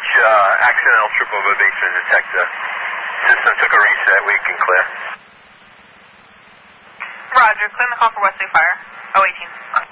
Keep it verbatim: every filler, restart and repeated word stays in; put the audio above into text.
much, uh, accidental triple evasive detector. System took a reset, we can clear. Roger, clear the call for Westlake Fire. oh eighteen.